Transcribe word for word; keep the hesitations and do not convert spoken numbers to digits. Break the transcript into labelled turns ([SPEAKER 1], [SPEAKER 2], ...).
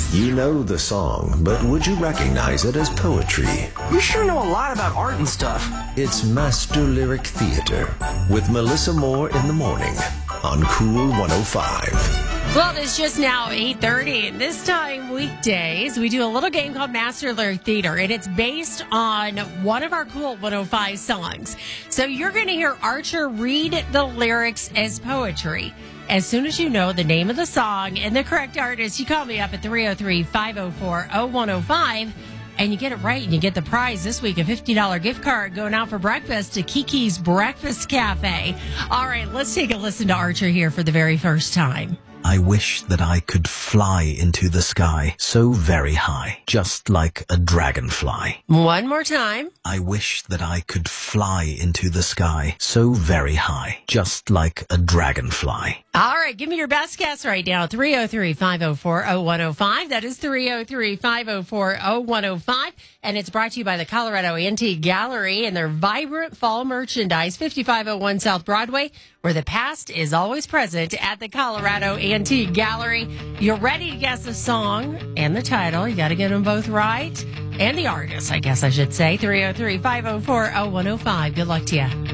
[SPEAKER 1] You know the song, but would you recognize it as poetry?
[SPEAKER 2] You sure know a lot about art and stuff.
[SPEAKER 1] It's Master Lyric Theater with Melissa Moore in the morning on Cool one oh five.
[SPEAKER 3] Well, it's just now eight thirty, and this time weekdays, we do a little game called Master Lyric Theater, and it's based on one of our Cool one oh five songs. So you're going to hear Archer read the lyrics as poetry. As soon as you know the name of the song and the correct artist, you call me up at three oh three, five oh four, oh one oh five, and you get it right, and you get the prize this week, a fifty dollars gift card going out for breakfast to Kiki's Breakfast Cafe. All right, let's take a listen to Archer here for the very first time.
[SPEAKER 4] I wish that I could fly into the sky so very high, just like a dragonfly.
[SPEAKER 3] One more time.
[SPEAKER 4] I wish that I could fly into the sky so very high, just like a dragonfly.
[SPEAKER 3] All right, give me your best guess right now. three oh three, five oh four, oh one oh five. That is three oh three, five oh four, oh one oh five. And it's brought to you by the Colorado Antique Gallery and their vibrant fall merchandise, fifty-five oh one South Broadway, where the past is always present at the Colorado Antique Gallery. You're ready to guess the song and the title. You got to get them both right. And the artist, I guess I should say. three oh three, five oh four, oh one oh five. Good luck to you.